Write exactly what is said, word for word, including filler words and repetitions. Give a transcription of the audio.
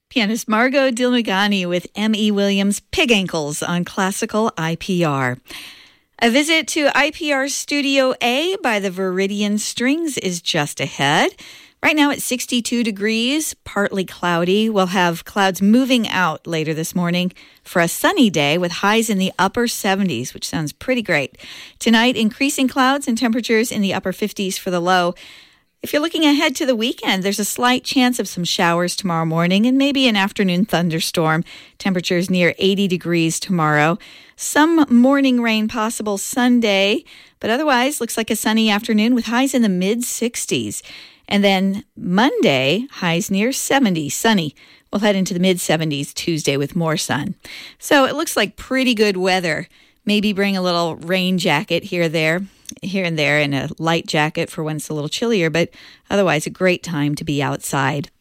Pianist Margot Dilmagani with M E. Williams' Pig Ankles on classical I P R. A visit to I P R Studio A by the Viridian Strings is just ahead. Right now it's sixty-two degrees, partly cloudy. We'll have clouds moving out later this morning for a sunny day with highs in the upper seventies, which sounds pretty great. Tonight, increasing clouds and temperatures in the upper fifties for the low. If you're looking ahead to the weekend, there's a slight chance of some showers tomorrow morning and maybe an afternoon thunderstorm. Temperatures near eighty degrees tomorrow. Some morning rain possible Sunday, but otherwise looks like a sunny afternoon with highs in the mid-sixties. And then Monday, highs near seventy, sunny. We'll head into the mid-seventies Tuesday with more sun. So it looks like pretty good weather. Maybe bring a little rain jacket here, there, here and there, and a light jacket for when it's a little chillier, but otherwise a great time to be outside.